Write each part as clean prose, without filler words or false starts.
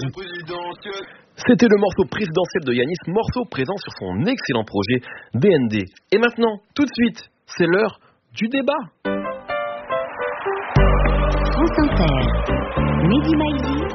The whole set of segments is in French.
C'était le morceau présidentiel de Yanis, morceau présent sur son excellent projet DND. Et maintenant, tout de suite, c'est l'heure du débat. France Inter, Mehdi Maizi,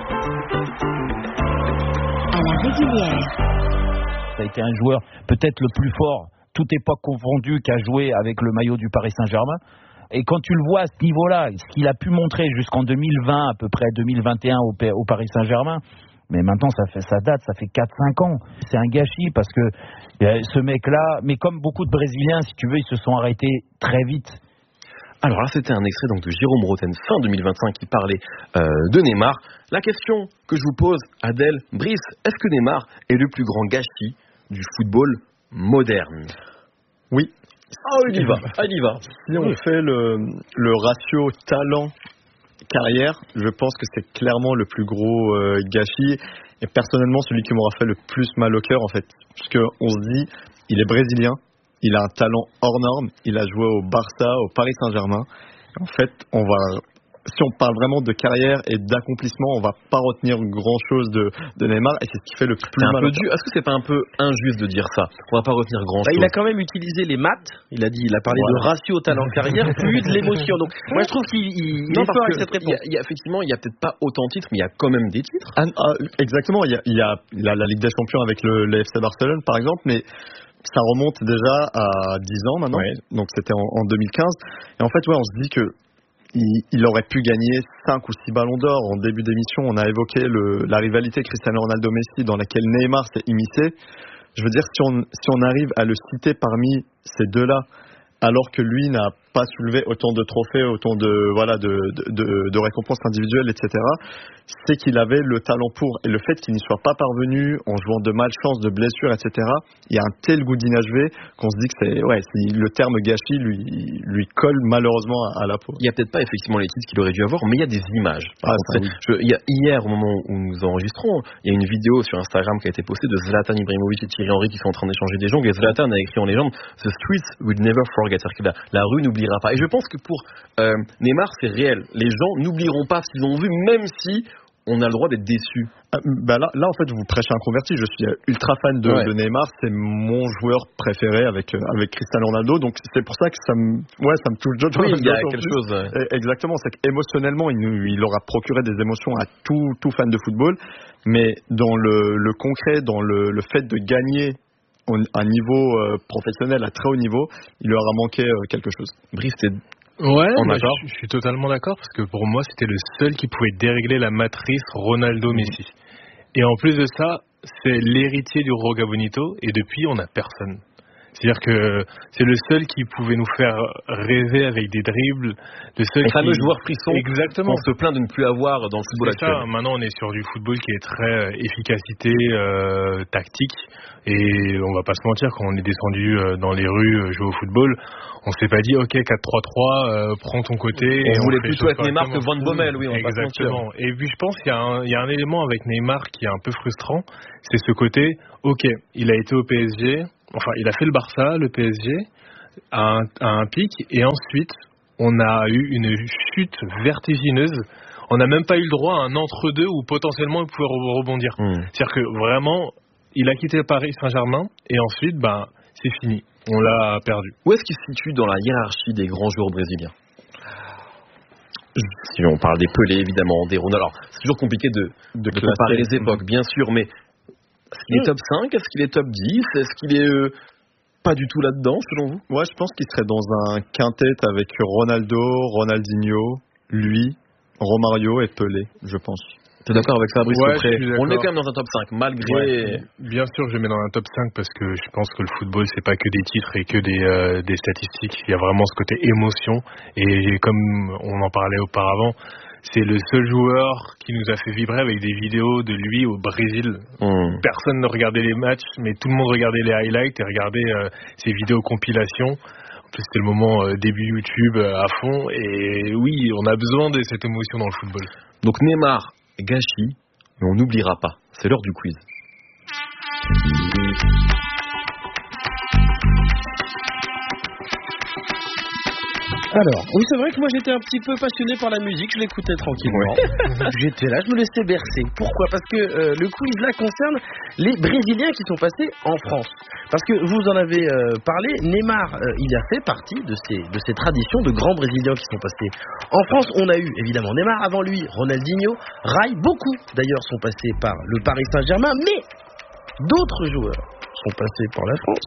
à la régulière. Ça a été un joueur peut-être le plus fort, toute époque confondue, qui a joué avec le maillot du Paris Saint-Germain. Et quand tu le vois à ce niveau-là, ce qu'il a pu montrer jusqu'en 2020, à peu près 2021 au Paris Saint-Germain, mais maintenant ça fait 4-5 ans. C'est un gâchis parce que ce mec-là, mais comme beaucoup de Brésiliens, si tu veux, ils se sont arrêtés très vite. Alors là, c'était un extrait donc de Jérôme Roten, fin 2025, qui parlait de Neymar. La question que je vous pose, Adèle, Brice, est-ce que Neymar est le plus grand gâchis du football moderne? Oui. Il y va. Si on fait le ratio talent-carrière, je pense que c'est clairement le plus gros gâchis. Et personnellement, celui qui m'aura fait le plus mal au cœur, en fait. Puisqu'on se dit, il est brésilien, il a un talent hors norme, il a joué au Barça, au Paris Saint-Germain. En fait, si on parle vraiment de carrière et d'accomplissement, on va pas retenir grand-chose de Neymar, et c'est ce qui fait le plus mal. Est-ce que c'est pas un peu injuste de dire ça? On va pas retenir grand-chose. Il a quand même utilisé les maths. Il a parlé de ratio talent-carrière, plus de l'émotion. Donc, moi, je trouve qu'il est fort avec cette réponse. Effectivement, il y a peut-être pas autant de titres, mais il y a quand même des titres. Exactement. Il y a la Ligue des Champions avec le FC Barcelone, par exemple, mais ça remonte déjà à 10 ans maintenant. Ouais. Donc, c'était en 2015. Et en fait, on se dit que il aurait pu gagner 5 ou 6 ballons d'or. En début d'émission, on a évoqué la rivalité Cristiano Ronaldo-Messi dans laquelle Neymar s'est immiscé. Je veux dire, si on arrive à le citer parmi ces deux-là, alors que lui n'a pas soulevé autant de trophées, autant de récompenses individuelles, etc., c'est qu'il avait le talent pour. Et le fait qu'il n'y soit pas parvenu en jouant de malchance, de blessures, etc., il y a un tel goût d'inachevé qu'on se dit que le terme gâchis lui colle malheureusement à la peau. Il n'y a peut-être pas effectivement les titres qu'il aurait dû avoir, mais il y a des images. Hier, au moment où nous enregistrons, il y a une vidéo sur Instagram qui a été postée de Zlatan Ibrahimovic et Thierry Henry qui sont en train d'échanger des jongles, et Zlatan a écrit en légende « The streets will never forget », c'est-à-dire que la rue n'oubliera pas. Et je pense que pour Neymar, c'est réel. Les gens n'oublieront pas ce qu'ils ont vu, même si on a le droit d'être déçu. Là, en fait, vous prêchez un converti. Je suis ultra fan de Neymar. C'est mon joueur préféré avec Cristiano Ronaldo. Donc, c'est pour ça que ça me touche. Oui, il y a quelque chose. Exactement. C'est qu'émotionnellement, il aura procuré des émotions à tout fan de football. Mais dans le concret, dans le fait de gagner à un niveau professionnel, à très haut niveau, il leur a manqué quelque chose. Brice, t'es je suis totalement d'accord, parce que pour moi, c'était le seul qui pouvait dérégler la matrice Ronaldo-Messi. Et en plus de ça, c'est l'héritier du Roga Bonito, et depuis, on n'a personne. C'est-à-dire que c'est le seul qui pouvait nous faire rêver avec des dribbles. Les fameux joueurs frissons. Exactement. On se plaint de ne plus avoir dans le football actuel. Maintenant, on est sur du football qui est très efficacité tactique. Et on va pas se mentir, quand on est descendu dans les rues jouer au football, on s'est pas dit ok 4-3-3, prends ton côté. On voulait plutôt être Neymar que Van Bommel, oui. Exactement. Et puis je pense qu'il y a un élément avec Neymar qui est un peu frustrant, c'est ce côté ok, il a été au PSG. Enfin, il a fait le Barça, le PSG, à un pic, et ensuite, on a eu une chute vertigineuse. On n'a même pas eu le droit à un entre-deux où potentiellement il pouvait rebondir. C'est-à-dire que vraiment, il a quitté Paris Saint-Germain, et ensuite, c'est fini. On l'a perdu. Où est-ce qu'il se situe dans la hiérarchie des grands joueurs brésiliens? Si on parle des Pelé, évidemment, des Ronaldo. Alors, c'est toujours compliqué de comparer les époques, bien sûr, mais est-ce qu'il est top 5? Est-ce qu'il est top 10? Est-ce qu'il est pas du tout là-dedans, selon vous? Ouais, je pense qu'il serait dans un quintet avec Ronaldo, Ronaldinho, lui, Romario et Pelé, je pense. T'es d'accord avec ça, Brice? On est quand même dans un top 5, malgré... Ouais, bien sûr que je le mets dans un top 5 parce que je pense que le football, c'est pas que des titres et que des statistiques. Il y a vraiment ce côté émotion. Et comme on en parlait auparavant, c'est le seul joueur qui nous a fait vibrer avec des vidéos de lui au Brésil. Personne ne regardait les matchs, mais tout le monde regardait les highlights et regardait ses vidéos compilations. En plus, c'était le moment début YouTube à fond. Et oui, on a besoin de cette émotion dans le football. Donc Neymar, gâchis, mais on n'oubliera pas. C'est l'heure du quiz. Alors, oui, c'est vrai que moi j'étais un petit peu passionné par la musique, je l'écoutais tranquillement. J'étais là, je me laissais bercer. Pourquoi ? Parce que le quiz là concerne les Brésiliens qui sont passés en France. Parce que vous en avez parlé, Neymar, il a fait partie de ces traditions de grands Brésiliens qui sont passés en France. On a eu évidemment Neymar, avant lui Ronaldinho, Rai, beaucoup d'ailleurs sont passés par le Paris Saint-Germain, mais d'autres joueurs sont passés par la France.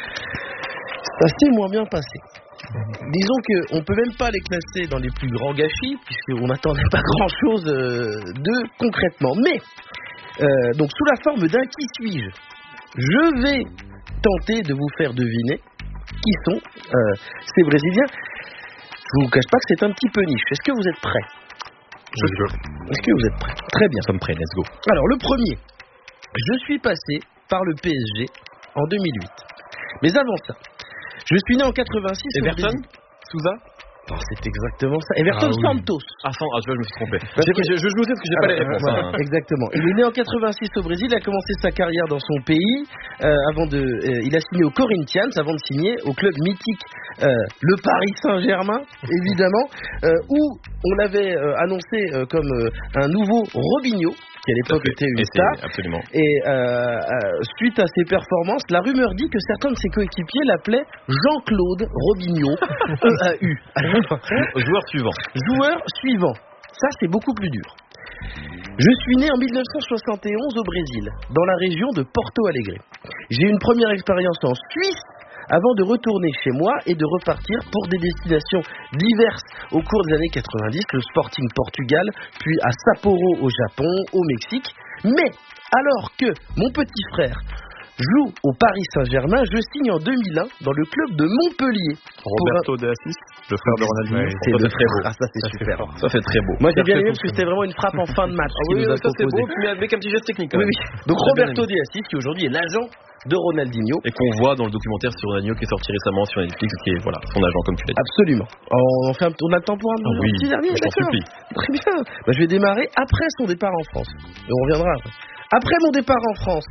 Ça s'est moins bien passé. Disons qu'on ne peut même pas les classer dans les plus grands gâchis, puisqu'on n'attendait pas grand-chose d'eux concrètement. Mais, donc sous la forme d'un qui suis-je, je vais tenter de vous faire deviner qui sont ces Brésiliens. Je ne vous cache pas que c'est un petit peu niche. Est-ce que vous êtes prêts ? Est-ce que vous êtes prêts ? Très bien. Nous sommes prêts, let's go. Alors, le premier, je suis passé par le PSG en 2008. Mais avant ça, je suis né en 86. Everton Souza Oh, c'est exactement ça. Everton Santos. Je me suis trompé. Je jouais parce que j'ai pas les réponses. Voilà, exactement. Il est né en 86 au Brésil, il a commencé sa carrière dans son pays, il a signé au Corinthians avant de signer au club mythique le Paris Saint-Germain, évidemment, où on l'avait annoncé comme un nouveau Robinho, qui à l'époque était une star. Absolument. Et suite à ses performances, la rumeur dit que certains de ses coéquipiers l'appelaient Jean-Claude Robinho, EAU. Joueur suivant. Ça, c'est beaucoup plus dur. Je suis né en 1971 au Brésil, dans la région de Porto Alegre. J'ai eu une première expérience en Suisse avant de retourner chez moi et de repartir pour des destinations diverses au cours des années 90, le Sporting Portugal, puis à Sapporo au Japon, au Mexique. Mais alors que mon petit frère joue au Paris Saint-Germain, je signe en 2001 dans le club de Montpellier. Roberto De Assis, le frère de Ronaldinho. C'est très beau. Ah, ça c'est super. Ça fait très beau. Moi j'ai bien aimé parce que c'était vraiment une frappe en fin de match. Oui, ça c'est beau, mais avec un petit geste technique. Oui. Donc Roberto De Assis, qui aujourd'hui est l'agent de Ronaldinho. Et qu'on voit dans le documentaire sur Ronaldinho qui est sorti récemment sur Netflix, qui est son agent, comme tu l'as dit. Absolument. On a le temps pour un petit dernier, d'accord. Très bien. Je vais démarrer après son départ en France. Et on reviendra après. Après mon départ en France,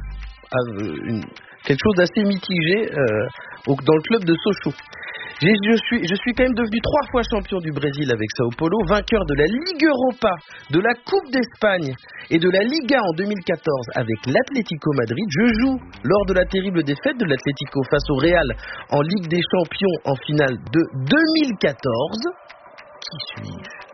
quelque chose d'assez mitigé dans le club de Sochaux. Je suis quand même devenu 3 fois champion du Brésil avec Sao Paulo, vainqueur de la Ligue Europa, de la Coupe d'Espagne et de la Liga en 2014 avec l'Atlético Madrid. Je joue lors de la terrible défaite de l'Atlético face au Real en Ligue des Champions en finale de 2014. Qui suis-je ?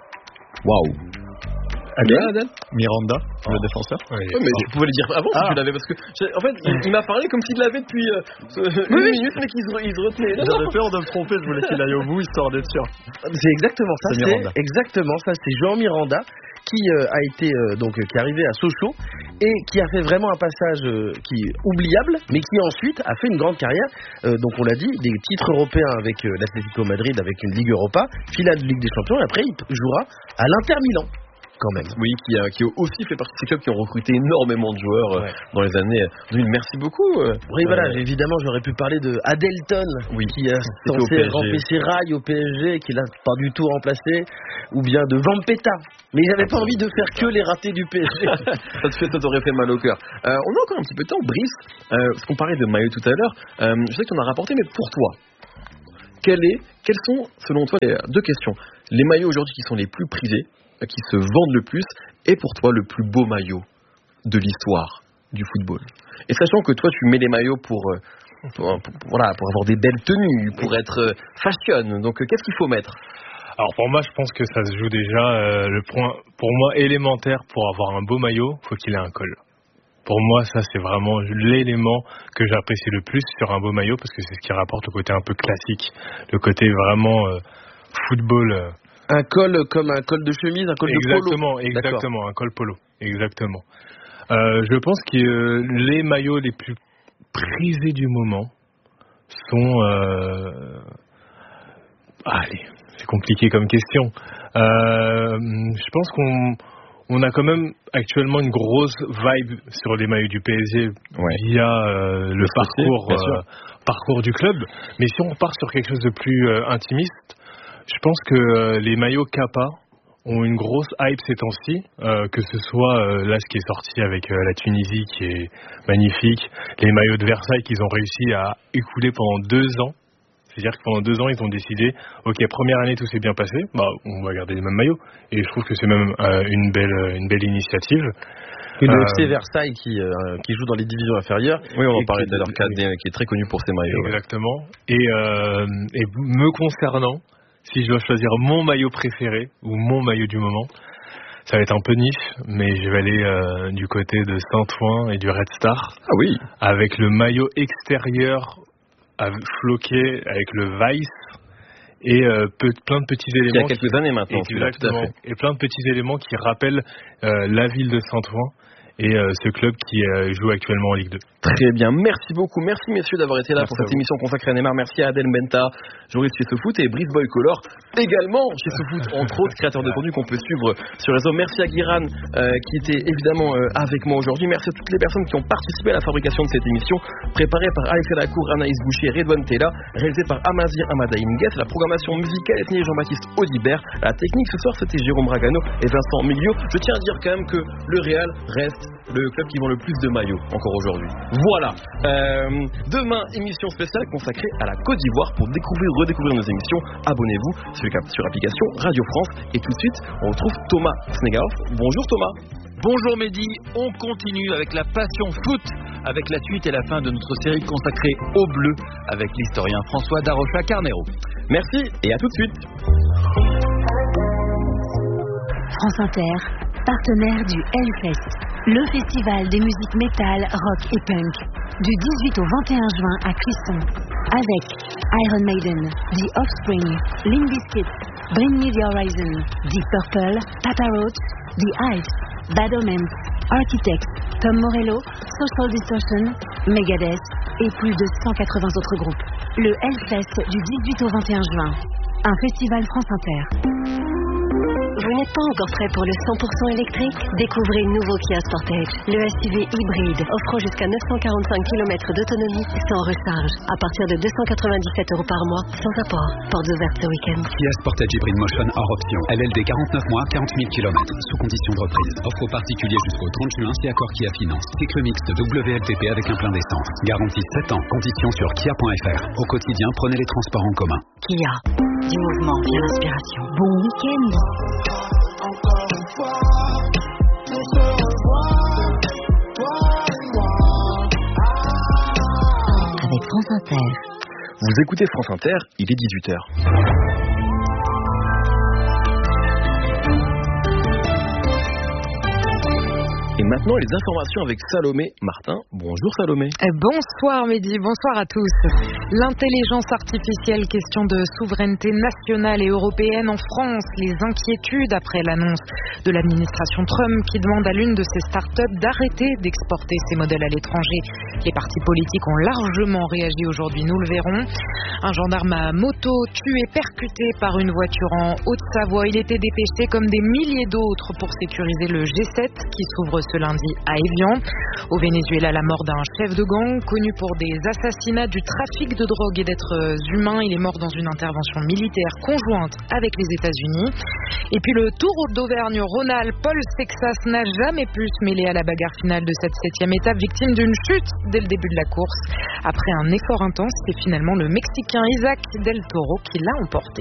Waouh. Adel Miranda, le défenseur. Oui, mais tu pouvais le dire avant si tu l'avais, parce que en fait il m'a parlé comme s'il l'avait depuis une minute, mais qu'il se retenait. J'avais peur de me tromper, je voulais qu'il aille au bout histoire d'être sûr. C'est exactement ça. C'est Jean Miranda qui a été qui est arrivé à Sochaux et qui a fait vraiment un passage qui est oubliable, mais qui ensuite a fait une grande carrière. Donc on l'a dit, des titres européens avec l'Atlético Madrid, avec une Ligue Europa, finale de Ligue des Champions, et après il jouera à l'Inter Milan. Quand même. Oui, qui aussi fait partie de ces clubs qui ont recruté énormément de joueurs dans les années 2000. Merci beaucoup. Oui, voilà, évidemment, j'aurais pu parler de Adelton, qui a censé remplacer Rai au PSG, qui l'a pas du tout remplacé, ou bien de Vampeta. Mais j'avais pas envie de faire que les ratés du PSG. Ça t'aurait fait mal au cœur. On a encore un petit peu de temps, Brice, parce qu'on parlait de maillot tout à l'heure. Je sais que tu en as rapporté, mais pour toi, quelles sont, selon toi, les 2 questions, les maillots aujourd'hui qui sont les plus prisés, qui se vendent le plus, et pour toi le plus beau maillot de l'histoire du football. Et sachant que toi tu mets les maillots pour avoir des belles tenues, pour être fashion, donc qu'est-ce qu'il faut mettre ? Alors pour moi, je pense que ça se joue déjà le point pour moi élémentaire pour avoir un beau maillot, faut qu'il ait un col. Pour moi, ça c'est vraiment l'élément que j'apprécie le plus sur un beau maillot, parce que c'est ce qui rapporte le côté un peu classique, le côté vraiment football. Un col comme un col de chemise, un col de polo. Exactement, un col polo. Exactement. Je pense que les maillots les plus prisés du moment sont... Allez, c'est compliqué comme question. Je pense qu'on a quand même actuellement une grosse vibe sur les maillots du PSG via le parcours du club. Mais si on part sur quelque chose de plus intimiste, je pense que les maillots Kappa ont une grosse hype ces temps-ci, que ce soit là ce qui est sorti avec la Tunisie qui est magnifique, les maillots de Versailles qu'ils ont réussi à écouler pendant 2 ans, C'est-à-dire que pendant 2 ans, ils ont décidé, ok, première année, tout s'est bien passé, on va garder les mêmes maillots. Et je trouve que c'est même une belle initiative. Et le FC Versailles qui joue dans les divisions inférieures. Oui, on en parlait tout à l'heure, qui est très connu pour ses maillots. Exactement. Ouais. Et me concernant, si je dois choisir mon maillot préféré ou mon maillot du moment, ça va être un peu niche, mais je vais aller du côté de Saint-Ouen et du Red Star. Ah oui. Avec le maillot extérieur floqué avec le Vice et plein de petits éléments. Il y a quelques années maintenant. Exactement. Et plein de petits éléments qui rappellent la ville de Saint-Ouen et ce club qui joue actuellement en Ligue 2. Très bien, merci beaucoup, merci messieurs d'avoir été là pour cette émission consacrée à Neymar. Merci à Adel Benta, journaliste chez SoFoot, et Brice Boy Color, également chez SoFoot, entre autres créateur de contenu qu'on peut suivre sur les réseaux. Merci à Guiran qui était évidemment avec moi aujourd'hui. Merci à toutes les personnes qui ont participé à la fabrication de cette émission, préparée par Alex Lacour, Anaïs Boucher, Redouane Tella, réalisée par Amazir Amadaïm Guess. La programmation musicale est signée Jean-Baptiste Audibert. La technique ce soir c'était Jérôme Ragano et Vincent Miglio. Je tiens à dire quand même que le Real reste le club qui vend le plus de maillots encore aujourd'hui. Voilà. Demain, émission spéciale consacrée à la Côte d'Ivoire. Pour redécouvrir nos émissions, abonnez-vous sur l'application Radio France. Et tout de suite, on retrouve Thomas Snegaoff. Bonjour Thomas. Bonjour Mehdi, on continue avec la passion foot, avec la suite et la fin de notre série consacrée au bleu, avec l'historien François Darocha Carnero. Merci et à tout de suite. France Inter, partenaire du Hellfest, le festival des musiques métal, rock et punk, du 18 au 21 juin à Clisson, avec Iron Maiden, The Offspring, Limp Bizkit, Bring Me The Horizon, Deep Purple, Papa Roach, The Ice, Bad Omens, Architects, Tom Morello, Social Distortion, Megadeth et plus de 180 autres groupes. Le Hellfest du 18 au 21 juin, un festival France Inter. Vous n'êtes pas encore prêt pour le 100% électrique? Découvrez le nouveau Kia Sportage, le SUV hybride, offrant jusqu'à 945 km d'autonomie sans recharge, à partir de 297 € par mois, sans apport. Portes ouvertes ce week-end. Kia Sportage Hybrid Motion hors option. LLD 49 mois, 40 000 km, sous condition de reprise. Offre aux particuliers jusqu'au 30 juin si accord Kia Finance. Cycle mixte WLTP avec un plein d'essence. Garantie 7 ans. Conditions sur kia.fr. Au quotidien, prenez les transports en commun. Kia, du mouvement via l'inspiration. Bon week-end. Encore une fois, on se revoit, toi et moi. Avec France Inter. Vous écoutez France Inter, il est 18h. Et maintenant, les informations avec Salomé Martin. Bonjour Salomé. Bonsoir Mehdi, bonsoir à tous. L'intelligence artificielle, question de souveraineté nationale et européenne en France. Les inquiétudes après l'annonce de l'administration Trump qui demande à l'une de ses startups d'arrêter d'exporter ses modèles à l'étranger. Les partis politiques ont largement réagi aujourd'hui, nous le verrons. Un gendarme à moto tué, percuté par une voiture en Haute-Savoie. Il était dépêché comme des milliers d'autres pour sécuriser le G7 qui s'ouvre ce lundi à Évian. Au Venezuela, la mort d'un chef de gang connu pour des assassinats, du trafic de drogue et d'êtres humains. Il est mort dans une intervention militaire conjointe avec les États-Unis. Et puis le Tour d'Auvergne-Rhône-Alpes, Paul Sexas n'a jamais pu se mêler à la bagarre finale de cette 7e étape, victime d'une chute dès le début de la course. Après un effort intense, c'est finalement le Mexicain Isaac Del Toro qui l'a emporté.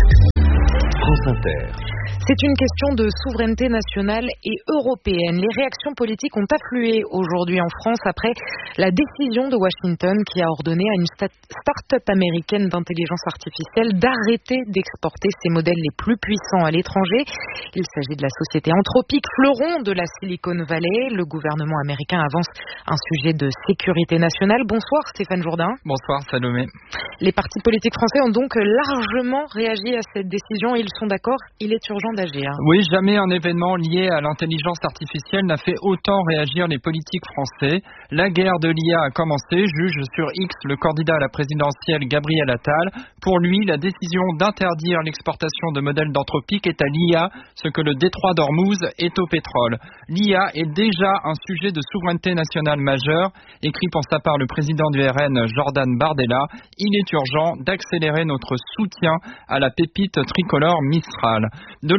France Inter. C'est une question de souveraineté nationale et européenne. Les réactions politiques ont afflué aujourd'hui en France après la décision de Washington qui a ordonné à une start-up américaine d'intelligence artificielle d'arrêter d'exporter ses modèles les plus puissants à l'étranger. Il s'agit de la société Anthropic, fleuron de la Silicon Valley. Le gouvernement américain avance un sujet de sécurité nationale. Bonsoir Stéphane Jourdain. Bonsoir Salomé. Les partis politiques français ont donc largement réagi à cette décision. Ils sont d'accord, il est urgent d'agir. Oui, jamais un événement lié à l'intelligence artificielle n'a fait autant réagir les politiques français. La guerre de l'IA a commencé, juge sur X le candidat à la présidentielle Gabriel Attal. Pour lui, la décision d'interdire l'exportation de modèles d'Anthropic est à l'IA, ce que le détroit d'Ormuz est au pétrole. L'IA est déjà un sujet de souveraineté nationale majeur, écrit pour sa part le président du RN Jordan Bardella. Il est urgent d'accélérer notre soutien à la pépite tricolore Mistral. De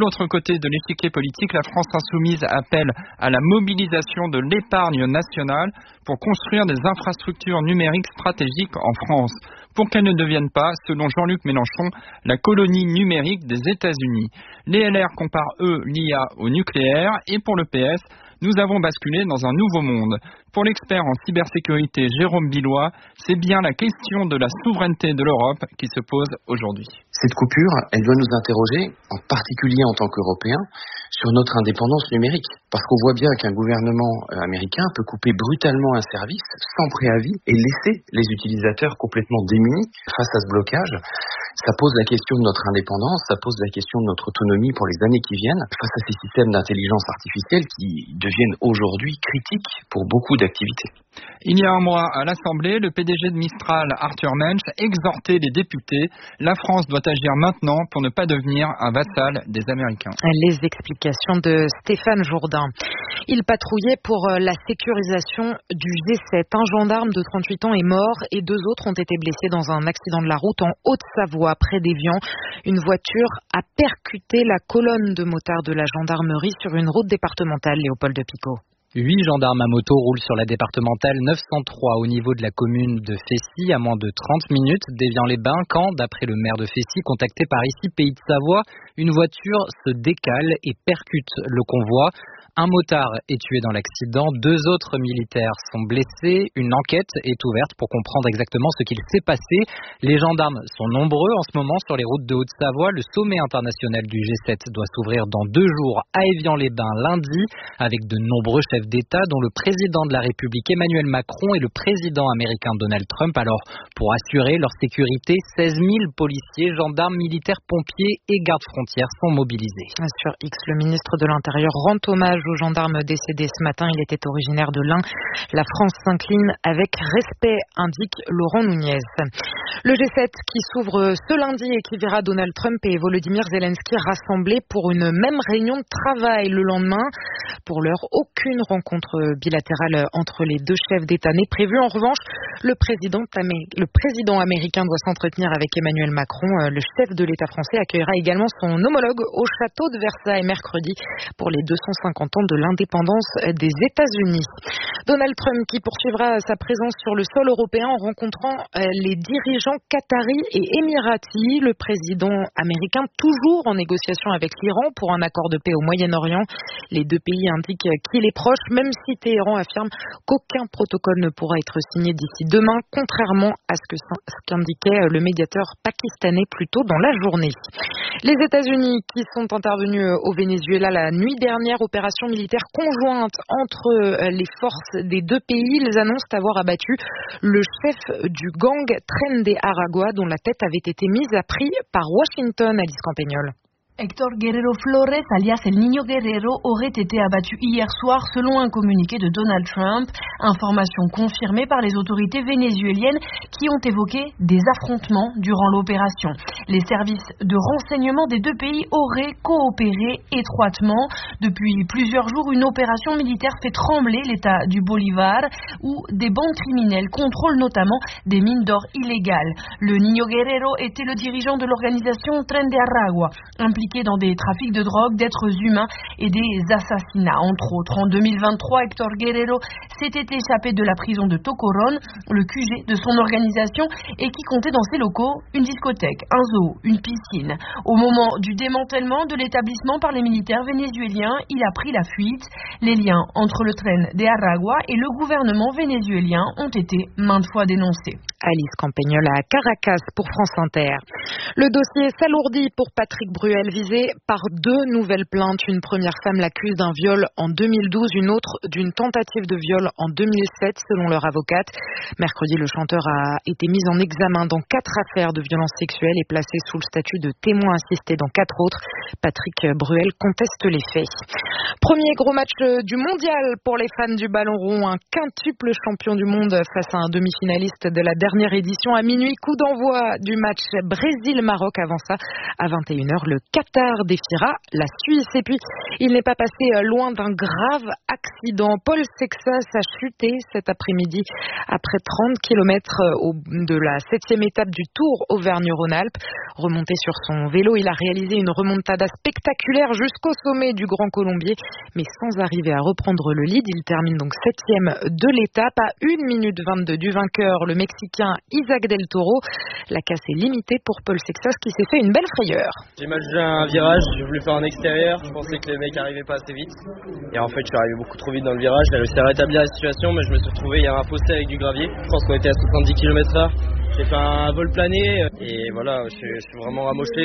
l'autre côté de l'échiquier politique, la France insoumise appelle à la mobilisation de l'épargne nationale pour construire des infrastructures numériques stratégiques en France, pour qu'elles ne deviennent pas, selon Jean-Luc Mélenchon, la colonie numérique des États-Unis. Les LR comparent, eux, l'IA au nucléaire, et pour le PS, nous avons basculé dans un nouveau monde. Pour l'expert en cybersécurité Jérôme Billois, c'est bien la question de la souveraineté de l'Europe qui se pose aujourd'hui. Cette coupure, elle doit nous interroger, en particulier en tant qu'Européens, sur notre indépendance numérique. Parce qu'on voit bien qu'un gouvernement américain peut couper brutalement un service sans préavis et laisser les utilisateurs complètement démunis face à ce blocage. Ça pose la question de notre indépendance, ça pose la question de notre autonomie pour les années qui viennent, face à ces systèmes d'intelligence artificielle qui deviennent aujourd'hui critiques pour beaucoup d'activités. Il y a un mois, à l'Assemblée, le PDG de Mistral, Arthur Mensch, exhortait les députés. La France doit agir maintenant pour ne pas devenir un vassal des Américains. Les explications de Stéphane Jourdain. Il patrouillait pour la sécurisation du G7. Un gendarme de 38 ans est mort et 2 autres ont été blessés dans un accident de la route en Haute-Savoie, près d'Évian. Une voiture a percuté la colonne de motards de la gendarmerie sur une route départementale, Léopold de Picot. 8 gendarmes à moto roulent sur la départementale 903 au niveau de la commune de Fessy à moins de 30 minutes d'Évian-les-Bains quand, d'après le maire de Fessy, contacté par ici, Pays de Savoie, une voiture se décale et percute le convoi. Un motard est tué dans l'accident, 2 autres militaires sont blessés. Une enquête est ouverte pour comprendre exactement ce qu'il s'est passé. Les gendarmes sont nombreux en ce moment sur les routes de Haute-Savoie. Le sommet international du G7 doit s'ouvrir dans 2 jours à Évian-les-Bains lundi, avec de nombreux chefs d'État, dont le président de la République Emmanuel Macron et le président américain Donald Trump. Alors, pour assurer leur sécurité, 16 000 policiers, gendarmes, militaires, pompiers et gardes-frontières sont mobilisés. Sur X, le ministre de l'Intérieur rend hommage aux gendarmes décédés ce matin. Il était originaire de l'Ain. La France s'incline avec respect, indique Laurent Nunez. Le G7 qui s'ouvre ce lundi et qui verra Donald Trump et Volodymyr Zelensky rassemblés pour une même réunion de travail le lendemain. Pour l'heure, aucune rencontre bilatérale entre les 2 chefs d'État n'est prévue. En revanche, le président américain doit s'entretenir avec Emmanuel Macron. Le chef de l'État français accueillera également son homologue au château de Versailles mercredi pour les 250 ans de l'indépendance des États-Unis. Donald Trump qui poursuivra sa présence sur le sol européen en rencontrant les dirigeants qataris et émiratis. Le président américain toujours en négociation avec l'Iran pour un accord de paix au Moyen-Orient. Les 2 pays indiquent qu'il est proche, même si Téhéran affirme qu'aucun protocole ne pourra être signé d'ici demain, contrairement à ce qu'indiquait le médiateur pakistanais plus tôt dans la journée. Les États-Unis qui sont intervenus au Venezuela la nuit dernière, opération militaire conjointe entre les forces des 2 pays. Ils annoncent avoir abattu le chef du gang Tren de Aragua, dont la tête avait été mise à prix par Washington, Alice Campagnol. Héctor Guerrero Flores, alias El Niño Guerrero, aurait été abattu hier soir selon un communiqué de Donald Trump. Information confirmée par les autorités vénézuéliennes qui ont évoqué des affrontements durant l'opération. Les services de renseignement des 2 pays auraient coopéré étroitement. Depuis plusieurs jours, une opération militaire fait trembler l'état du Bolivar où des bandes criminelles contrôlent notamment des mines d'or illégales. Le Niño Guerrero était le dirigeant de l'organisation Tren de Aragua, impliqué dans des trafics de drogue, d'êtres humains et des assassinats. Entre autres, en 2023, Héctor Guerrero s'était échappé de la prison de Tocorón, le QG de son organisation, et qui comptait dans ses locaux une discothèque, un zoo, une piscine. Au moment du démantèlement de l'établissement par les militaires vénézuéliens, il a pris la fuite. Les liens entre le Tren de Aragua et le gouvernement vénézuélien ont été maintes fois dénoncés. Alice Campagnol à Caracas pour France Inter. Le dossier s'alourdit pour Patrick Bruel, visé par 2 nouvelles plaintes. Une première femme l'accuse d'un viol en 2012, une autre d'une tentative de viol en 2007, selon leur avocate. Mercredi, le chanteur a été mis en examen dans 4 affaires de violences sexuelles et placé sous le statut de témoin assisté dans 4 autres. Patrick Bruel conteste les faits. Premier gros match du mondial pour les fans du ballon rond. Un quintuple champion du monde face à un demi-finaliste de la dernière édition à minuit. Coup d'envoi du match Brésil-Maroc. Avant ça, à 21h, le Qatar défiera la Suisse. Et puis, il n'est pas passé loin d'un grave accident. Paul Sexas a chuté cet après-midi après 30 km de la 7e étape du Tour Auvergne-Rhône-Alpes. Remonté sur son vélo, il a réalisé une remontada spectaculaire jusqu'au sommet du Grand Colombier, mais sans arriver à reprendre le lead. Il termine donc 7e de l'étape à 1 minute 22 du vainqueur, le Mexicain Isaac Del Toro. La casse est limitée pour Paul Sexas qui s'est fait une belle frayeur. J'ai mal joué un virage, j'ai voulu faire un extérieur, je pensais que les mecs arrivaient pas assez vite. Et en fait, je suis arrivé beaucoup trop vite dans le virage, j'ai réussi à rétablir la situation, mais je me suis retrouvé, il y a un fossé avec du gravier. Je pense qu'on était à 70 km/h. J'ai fait un vol plané et voilà, je suis vraiment ramoché.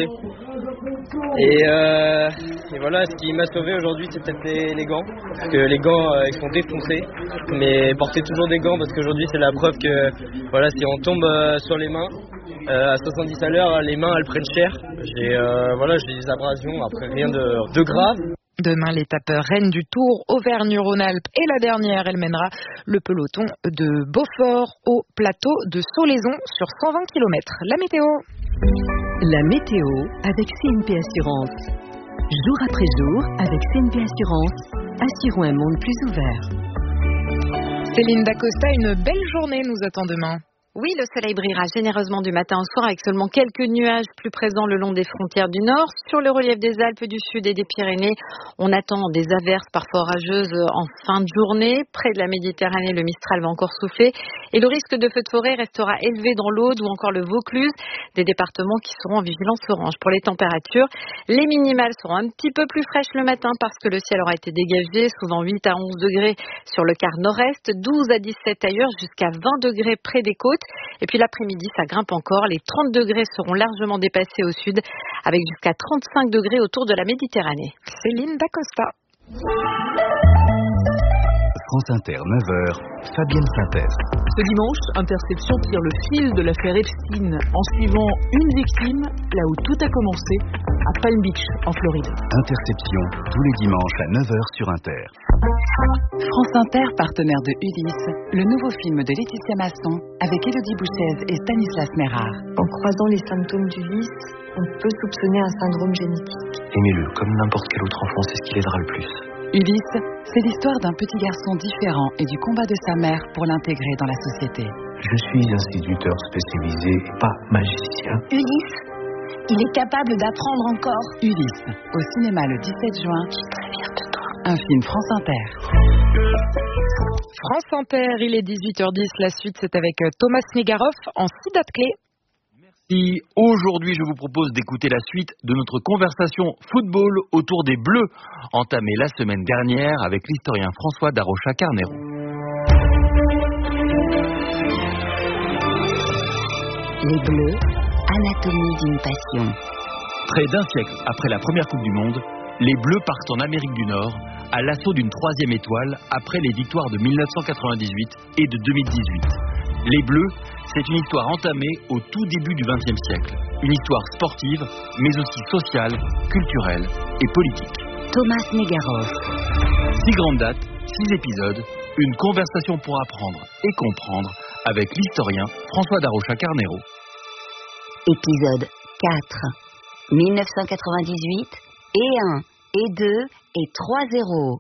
Et voilà, ce qui m'a sauvé aujourd'hui, c'est peut-être les gants. Parce que les gants, ils sont défoncés. Mais portez toujours des gants parce qu'aujourd'hui, c'est la preuve que voilà, si on tombe sur les mains, à 70 à l'heure, les mains, elles prennent cher. J'ai des abrasions, après rien de grave. Demain, l'étape reine du Tour Auvergne-Rhône-Alpes et la dernière, elle mènera le peloton de Beaufort au plateau de Solaison sur 120 km. La météo. La météo avec CNP Assurance. Jour après jour, avec CNP Assurance, assurons un monde plus ouvert. Céline Dacosta, une belle journée nous attend demain. Oui, le soleil brillera généreusement du matin au soir avec seulement quelques nuages plus présents le long des frontières du nord. Sur le relief des Alpes du Sud et des Pyrénées, on attend des averses parfois orageuses en fin de journée. Près de la Méditerranée, le Mistral va encore souffler et le risque de feu de forêt restera élevé dans l'Aude ou encore le Vaucluse, des départements qui seront en vigilance orange. Pour les températures, les minimales seront un petit peu plus fraîches le matin parce que le ciel aura été dégagé, souvent 8 à 11 degrés sur le quart nord-est, 12 à 17 ailleurs, jusqu'à 20 degrés près des côtes. Et puis l'après-midi, ça grimpe encore. Les 30 degrés seront largement dépassés au sud, avec jusqu'à 35 degrés autour de la Méditerranée. Céline Dacosta. France Inter, 9h, Fabienne Synthèse. Ce dimanche, Interception tire le fil de l'affaire Epstein en suivant une victime là où tout a commencé, à Palm Beach, en Floride. Interception, tous les dimanches à 9h sur Inter. France Inter, partenaire de Ulysse, le nouveau film de Laetitia Masson avec Élodie Bouchez et Stanislas Mérard. En croisant les symptômes d'Ulysse, on peut soupçonner un syndrome génétique. Aimez-le comme n'importe quel autre enfant, c'est ce qui l'aidera le plus. Ulysse, c'est l'histoire d'un petit garçon différent et du combat de sa mère pour l'intégrer dans la société. Je suis instituteur spécialisé, pas magicien. Ulysse, il est capable d'apprendre encore. Ulysse, au cinéma le 17 juin. Je suis très fière de toi. Un film France Inter. France Inter, il est 18h10. La suite, c'est avec Thomas Negaroff en 6 dates clés. Et aujourd'hui, je vous propose d'écouter la suite de notre conversation football autour des Bleus, entamée la semaine dernière avec l'historien François Darocha-Carnero. Les Bleus, anatomie d'une passion. Près d'un siècle après la première Coupe du Monde, les Bleus partent en Amérique du Nord à l'assaut d'une 3e étoile après les victoires de 1998 et de 2018. Les Bleus, c'est une histoire entamée au tout début du XXe siècle. Une histoire sportive, mais aussi sociale, culturelle et politique. Thomas Negaroff. 6 grandes dates, 6 épisodes, une conversation pour apprendre et comprendre avec l'historien François Darocha-Carnero. Épisode 4. 1998, et 1, et 2, et 3-0.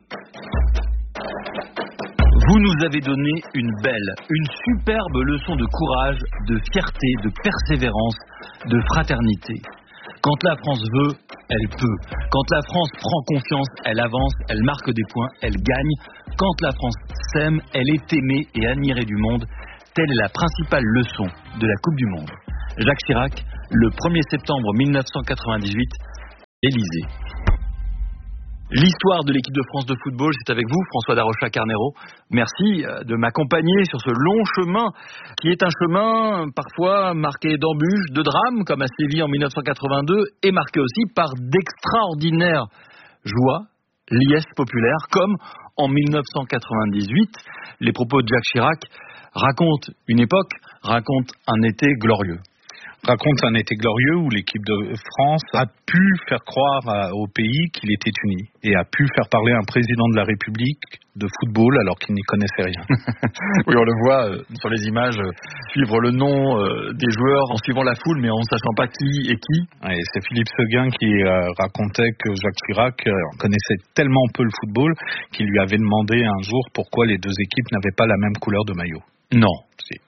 Vous nous avez donné une belle, une superbe leçon de courage, de fierté, de persévérance, de fraternité. Quand la France veut, elle peut. Quand la France prend confiance, elle avance, elle marque des points, elle gagne. Quand la France s'aime, elle est aimée et admirée du monde. Telle est la principale leçon de la Coupe du Monde. Jacques Chirac, le 1er septembre 1998, Élysée. L'histoire de l'équipe de France de football, c'est avec vous, François Darocha-Carnero. Merci de m'accompagner sur ce long chemin, qui est un chemin parfois marqué d'embûches, de drames, comme à Séville en 1982, et marqué aussi par d'extraordinaires joies, liesses populaires, comme en 1998. Les propos de Jacques Chirac racontent une époque, racontent un été glorieux. raconte un été glorieux où l'équipe de France a pu faire croire au pays qu'il était uni et a pu faire parler un président de la République de football alors qu'il n'y connaissait rien. Oui, on le voit sur les images, suivre le nom des joueurs en suivant la foule mais en ne sachant pas qui est qui. Et c'est Philippe Seguin qui racontait que Jacques Chirac connaissait tellement peu le football qu'il lui avait demandé un jour pourquoi les deux équipes n'avaient pas la même couleur de maillot. Non. Si.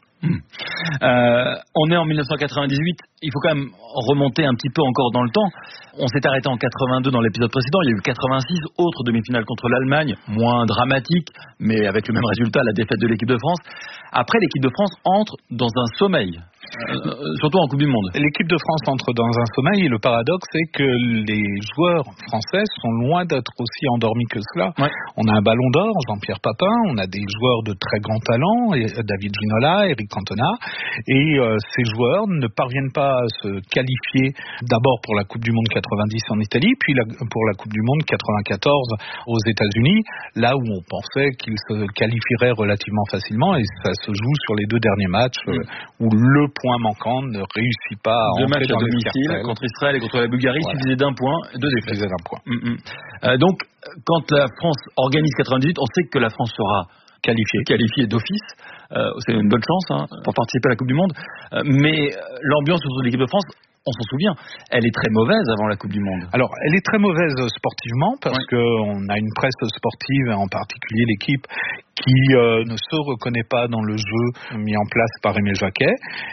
On est en 1998, il faut quand même remonter un petit peu encore dans le temps. On s'est arrêté en 82 dans l'épisode précédent, il y a eu 86 autres demi-finales contre l'Allemagne, moins dramatiques, mais avec le même résultat, la défaite de l'équipe de France. Après, l'équipe de France entre dans un sommeil, surtout en Coupe du Monde. L'équipe de France entre dans un sommeil et le paradoxe c'est que les joueurs français sont loin d'être aussi endormis que cela. Ouais. On a un ballon d'or, Jean-Pierre Papin, on a des joueurs de très grand talent, David Ginola, Eric Cantona, et ces joueurs ne parviennent pas à se qualifier d'abord pour la Coupe du Monde 90 en Italie, puis pour la Coupe du Monde 94 aux États-Unis, là où on pensait qu'ils se qualifieraient relativement facilement, et ça se joue sur les 2 derniers matchs où le point manquant ne réussit pas à entrer dans les cartels. Contre Israël et contre la Bulgarie, voilà. Suffisait d'un point, 2 défaites. Suffisait d'un point. Donc, quand la France organise 98, on sait que la France sera qualifiée d'office. C'est une bonne chance pour participer à la Coupe du Monde. Mais l'ambiance autour de l'équipe de France, on s'en souvient, elle est très mauvaise avant la Coupe du Monde. Alors, elle est très mauvaise sportivement parce qu'on a une presse sportive, en particulier l'équipe, qui ne se reconnaît pas dans le jeu mis en place par Aimé Jacquet.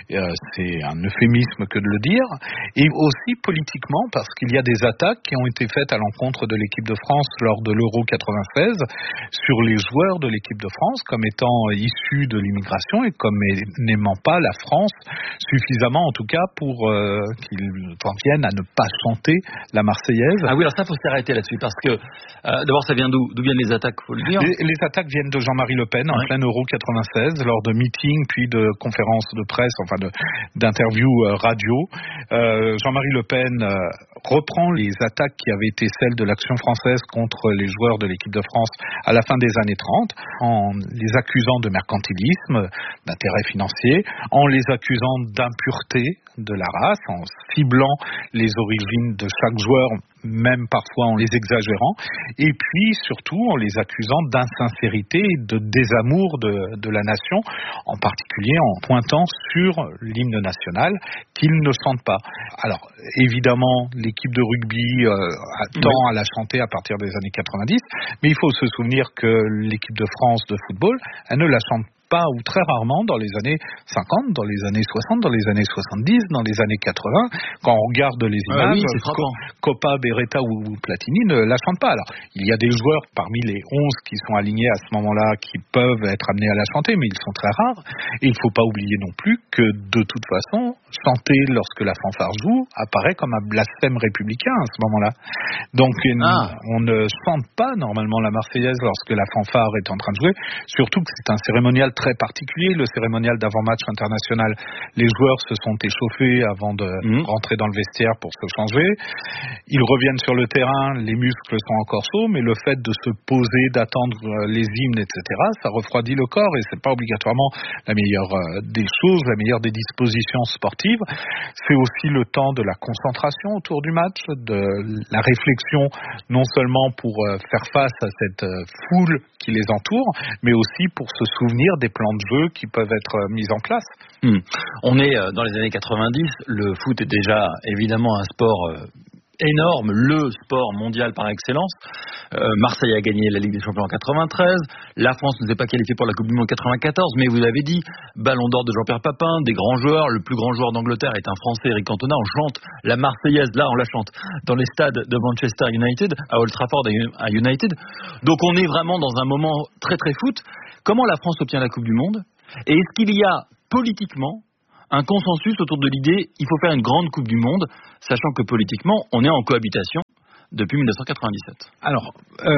C'est un euphémisme que de le dire. Et aussi politiquement, parce qu'il y a des attaques qui ont été faites à l'encontre de l'équipe de France lors de l'Euro 96 sur les joueurs de l'équipe de France comme étant issus de l'immigration et comme n'aimant pas la France suffisamment, en tout cas, pour qu'ils en viennent à ne pas chanter la Marseillaise. Ah oui, alors ça, il faut s'arrêter là-dessus, parce que d'abord, ça vient d'où viennent les attaques, faut le dire. Les attaques viennent de Jean-Marie Le Pen en plein Euro 96, lors de meetings, puis de conférences de presse, enfin d'interviews radio. Jean-Marie Le Pen reprend les attaques qui avaient été celles de l'Action française contre les joueurs de l'équipe de France à la fin des années 30, en les accusant de mercantilisme, d'intérêt financier, en les accusant d'impureté de la race, en ciblant les origines de chaque joueur, même parfois en les exagérant, et puis surtout en les accusant d'insincérité et de désamour de la nation, en particulier en pointant sur l'hymne national qu'ils ne chantent pas. Alors, évidemment, l'équipe de rugby tend à la chanter à partir des années 90, mais il faut se souvenir que l'équipe de France de football, elle ne la chante pas ou très rarement dans les années 50, dans les années 60, dans les années 70, dans les années 80. Quand on regarde les images, Coppa, Beretta ou Platini ne la chantent pas. Alors, il y a des joueurs parmi les 11 qui sont alignés à ce moment-là qui peuvent être amenés à la chanter, mais ils sont très rares. Et il ne faut pas oublier non plus que, de toute façon, chanter lorsque la fanfare joue apparaît comme un blasphème républicain à ce moment-là. Donc, on ne chante pas normalement la Marseillaise lorsque la fanfare est en train de jouer, surtout que c'est un cérémonial très particulier, le cérémonial d'avant-match international. Les joueurs se sont échauffés avant de rentrer dans le vestiaire pour se changer. Ils reviennent sur le terrain, les muscles sont encore chauds, mais le fait de se poser, d'attendre les hymnes, etc., ça refroidit le corps et c'est pas obligatoirement la meilleure des choses, la meilleure des dispositions sportives. C'est aussi le temps de la concentration autour du match, de la réflexion, non seulement pour faire face à cette foule qui les entoure, mais aussi pour se souvenir des plans de jeu qui peuvent être mis en place. On est dans les années 90, le foot est déjà évidemment un sport énorme, le sport mondial par excellence. Marseille a gagné la Ligue des Champions en 93, la France ne s'est pas qualifiée pour la Coupe du Monde 94, mais vous l'avez dit, ballon d'or de Jean-Pierre Papin, des grands joueurs, le plus grand joueur d'Angleterre est un Français, Eric Cantona. On chante la Marseillaise, là on la chante dans les stades de Manchester United, à Old Trafford à United. Donc on est vraiment dans un moment très très foot. Comment la France obtient la Coupe du Monde? Et est-ce qu'il y a politiquement un consensus autour de l'idée il faut faire une grande Coupe du Monde, sachant que politiquement, on est en cohabitation depuis 1997. Alors,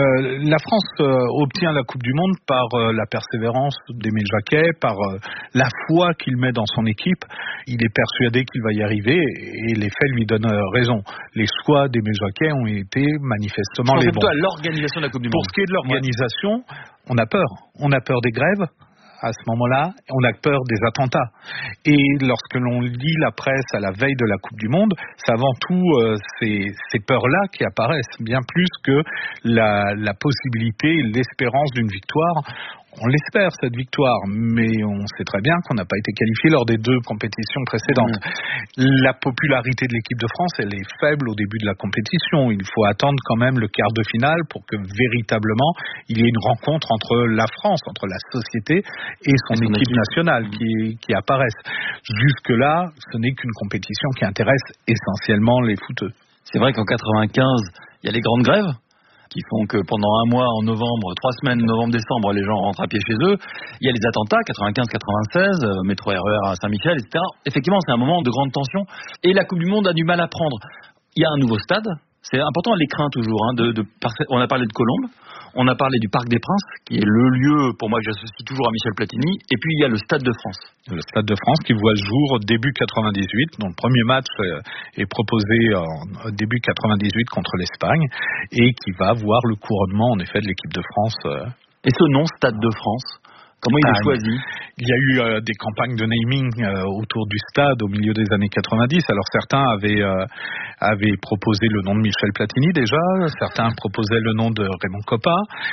la France obtient la Coupe du Monde par la persévérance d'Aimé Jacquet, par la foi qu'il met dans son équipe. Il est persuadé qu'il va y arriver et les faits lui donnent raison. Les choix d'Aimé Jacquet ont été manifestement les bons. Plutôt à l'organisation de la Coupe du Monde. Pour ce qui est de l'organisation, on a peur. On a peur des grèves. à ce moment-là, on a peur des attentats. Et lorsque l'on lit la presse à la veille de la Coupe du Monde, c'est avant tout ces peurs-là qui apparaissent, bien plus que la possibilité et l'espérance d'une victoire. On l'espère, cette victoire, mais on sait très bien qu'on n'a pas été qualifié lors des 2 compétitions précédentes. La popularité de l'équipe de France, elle est faible au début de la compétition. Il faut attendre quand même le quart de finale pour que véritablement il y ait une rencontre entre la France, entre la société et son équipe nationale qui apparaisse. Jusque-là, ce n'est qu'une compétition qui intéresse essentiellement les footeux. C'est vrai qu'en 95, il y a les grandes grèves qui font que pendant un mois en novembre, 3 semaines, novembre-décembre, les gens rentrent à pied chez eux. Il y a les attentats, 95-96, métro RER à Saint-Michel, etc. Effectivement, c'est un moment de grande tension. Et la Coupe du Monde a du mal à prendre. Il y a un nouveau stade. C'est important, elle les craint toujours. On a parlé de Colombes, on a parlé du Parc des Princes, qui est le lieu, pour moi, que j'associe toujours à Michel Platini. Et puis, il y a le Stade de France. Le Stade de France qui voit le jour début 98, dont le premier match est proposé en début 98 contre l'Espagne, et qui va voir le couronnement, en effet, de l'équipe de France. Et ce nom, Stade de France, comment il est choisi? Il y a eu des campagnes de naming autour du stade au milieu des années 90. Alors certains avaient proposé le nom de Michel Platini déjà, certains proposaient le nom de Raymond Coppa,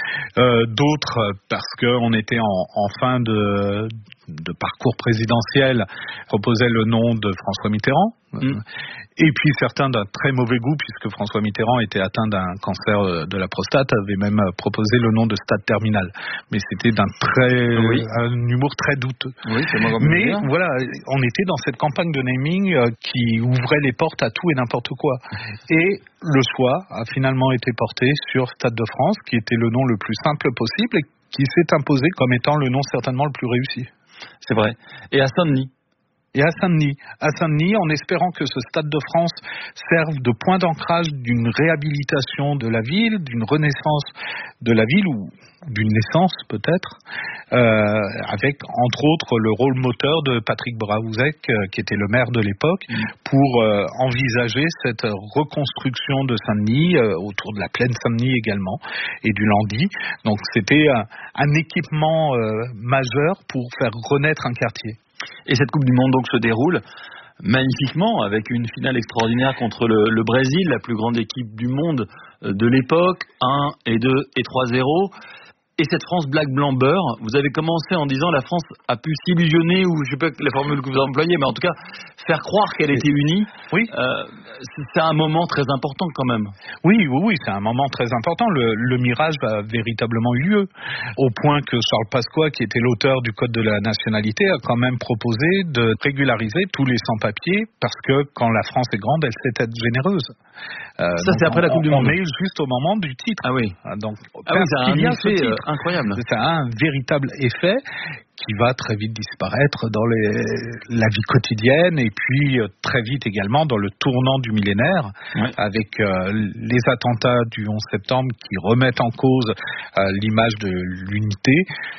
d'autres parce qu'on était en fin de parcours présidentiel proposaient le nom de François Mitterrand. Et puis certains d'un très mauvais goût, puisque François Mitterrand était atteint d'un cancer de la prostate, avaient même proposé le nom de Stade Terminal. Mais c'était un humour très douteux. Mais voilà, on était dans cette campagne de naming qui ouvrait les portes à tout et n'importe quoi. Et le choix a finalement été porté sur Stade de France, qui était le nom le plus simple possible et qui s'est imposé comme étant le nom certainement le plus réussi. C'est vrai. Et à Saint-Denis? Et à Saint-Denis, en espérant que ce Stade de France serve de point d'ancrage d'une réhabilitation de la ville, d'une renaissance de la ville, ou d'une naissance peut-être, avec entre autres le rôle moteur de Patrick Braouzek, qui était le maire de l'époque, pour envisager cette reconstruction de Saint-Denis, autour de la plaine Saint-Denis également, et du Landy. Donc c'était un équipement majeur pour faire renaître un quartier. Et cette Coupe du Monde donc se déroule magnifiquement avec une finale extraordinaire contre le Brésil, la plus grande équipe du monde de l'époque, 1 et 2 et 3-0. Et cette France black, blanc, beurre, vous avez commencé en disant la France a pu s'illusionner, ou je ne sais pas la formule que vous employez, mais en tout cas faire croire qu'elle était unie. Oui. C'est un moment très important quand même. Oui, c'est un moment très important. Le mirage a véritablement eu lieu, au point que Charles Pasqua, qui était l'auteur du Code de la nationalité, a quand même proposé de régulariser tous les sans-papiers, parce que quand la France est grande, elle sait être généreuse. Ça, c'est après la Coupe du Monde. On est juste au moment du titre. Ah oui. Donc, c'est un effet incroyable. C'est un véritable effet qui va très vite disparaître dans la vie quotidienne, et puis très vite également dans le tournant du millénaire, avec les attentats du 11 septembre qui remettent en cause l'image de l'unité.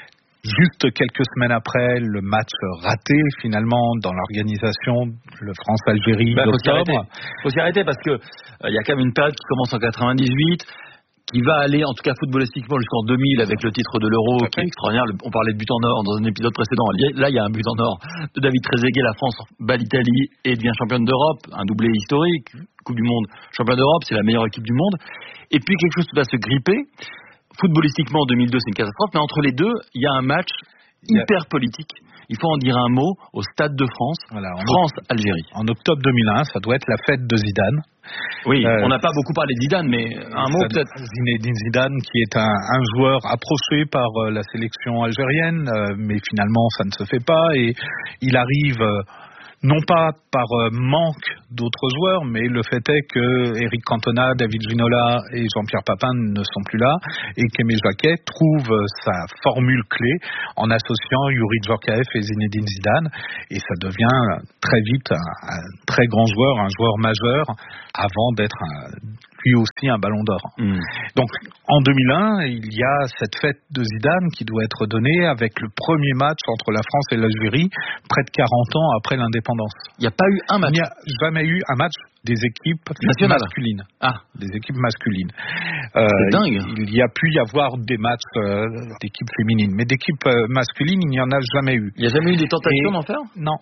Juste quelques semaines après, le match raté finalement dans l'organisation, le France-Algérie d'octobre. Faut s'y arrêter parce que il y a quand même une période qui commence en 98, qui va aller en tout cas footballistiquement jusqu'en 2000 avec le titre de l'Euro qui est extraordinaire. On parlait de but en or dans un épisode précédent. Là, il y a un but en or de David Trezeguet. La France bat l'Italie et devient championne d'Europe, un doublé historique. Coupe du Monde, championne d'Europe, c'est la meilleure équipe du monde. Et puis quelque chose qui va se gripper. Footballistiquement, en 2002, c'est une catastrophe, mais entre les deux, il y a un match hyper politique. Il faut en dire un mot au Stade de France, France-Algérie. En octobre 2001, ça doit être la fête de Zidane. Oui, on n'a pas beaucoup parlé de Zidane, mais un mot peut-être. Zinedine Zidane, qui est un joueur approché par la sélection algérienne, mais finalement, ça ne se fait pas, et il arrive... non pas par manque d'autres joueurs, mais le fait est que Eric Cantona, David Ginola et Jean-Pierre Papin ne sont plus là, et qu'Aimé Jacquet trouve sa formule clé en associant Youri Djorkaeff et Zinedine Zidane, et ça devient très vite un très grand joueur, un joueur majeur, avant d'être lui aussi un ballon d'or. Donc en 2001, il y a cette fête de Zidane qui doit être donnée avec le premier match entre la France et l'Algérie, près de 40 ans après l'indépendance. Il n'y a pas eu un match. Il n'y a jamais eu un match des équipes masculines. Des équipes masculines. C'est dingue. Il y a pu y avoir des matchs d'équipes féminines, mais d'équipes masculines, il n'y en a jamais eu. Il n'y a jamais eu des tentations d'en faire ? Non.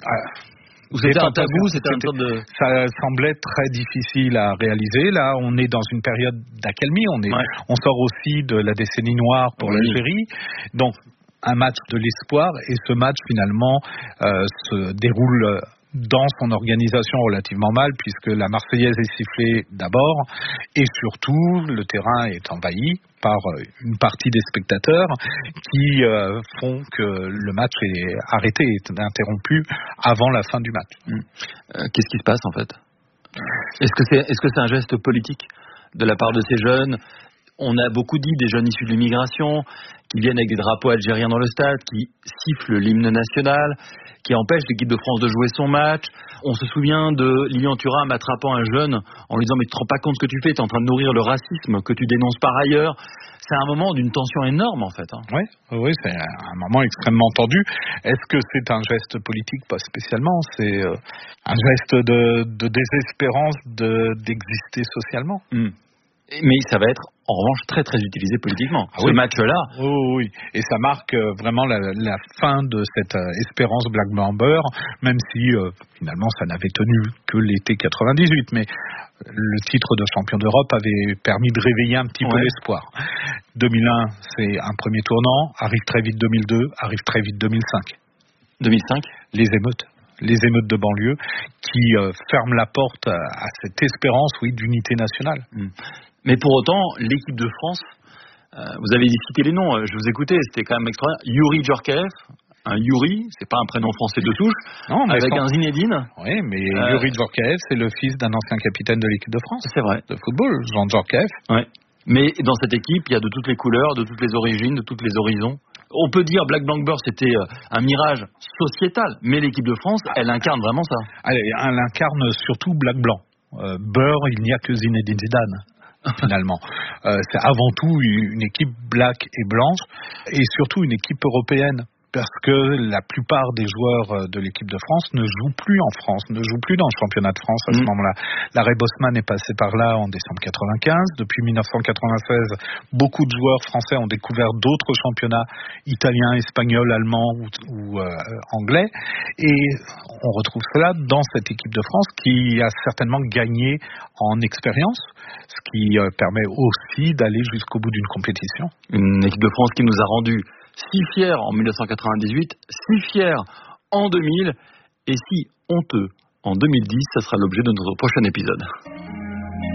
Ou c'était un tabou, c'était une sorte de... Ça semblait très difficile à réaliser. Là, on est dans une période d'accalmie. On sort aussi de la décennie noire pour l'Algérie. Donc, un match de l'espoir. Et ce match, finalement, se déroule dans son organisation relativement mal, puisque la Marseillaise est sifflée d'abord, et surtout, le terrain est envahi par une partie des spectateurs qui font que le match est arrêté, est interrompu avant la fin du match. Qu'est-ce qui se passe en fait ? Est-ce que c'est un geste politique de la part de ces jeunes ? On a beaucoup dit des jeunes issus de l'immigration qui viennent avec des drapeaux algériens dans le stade, qui sifflent l'hymne national, qui empêchent l'équipe de France de jouer son match. On se souvient de Lilian Thuram attrapant un jeune en lui disant « mais tu te rends pas compte ce que tu fais, tu es en train de nourrir le racisme que tu dénonces par ailleurs ». C'est un moment d'une tension énorme en fait. Oui, c'est un moment extrêmement tendu. Est-ce que c'est un geste politique ? Pas spécialement. C'est un geste de désespérance d'exister socialement. Mais ça va être en revanche très très utilisé politiquement. Ce match-là. Oui. Et ça marque vraiment la fin de cette espérance Black Blamber, même si finalement ça n'avait tenu que l'été 98. Mais le titre de champion d'Europe avait permis de réveiller un petit peu l'espoir. 2001, c'est un premier tournant. Arrive très vite 2002, arrive très vite 2005. 2005 ? Les émeutes de banlieue qui ferment la porte à cette espérance, d'unité nationale. Mais pour autant, l'équipe de France, vous avez cité les noms, je vous écoutais, c'était quand même extraordinaire. Youri Djorkaeff, un Youri, c'est pas un prénom français de souche, avec un Zinedine. Oui, mais Youri Djorkaeff, c'est le fils d'un ancien capitaine de l'équipe de France. C'est vrai. De football, Jean Djorkaeff. Oui. Mais dans cette équipe, il y a de toutes les couleurs, de toutes les origines, de tous les horizons. On peut dire Black Blamber, c'était un mirage sociétal, mais l'équipe de France, elle incarne vraiment ça. Elle incarne surtout Black Blanc. Beurre, il n'y a que Zinedine Zidane. Finalement, c'est avant tout une équipe black et blanche, et surtout une équipe européenne, parce que la plupart des joueurs de l'équipe de France ne jouent plus en France, ne jouent plus dans le championnat de France à ce moment-là. Larry Bosman est passé par là en décembre 95. Depuis 1996, beaucoup de joueurs français ont découvert d'autres championnats italiens, espagnols, allemands ou anglais, et on retrouve cela dans cette équipe de France qui a certainement gagné en expérience, ce qui permet aussi d'aller jusqu'au bout d'une compétition. Une équipe de France qui nous a rendu si fiers en 1998, si fiers en 2000 et si honteux en 2010, ça sera l'objet de notre prochain épisode.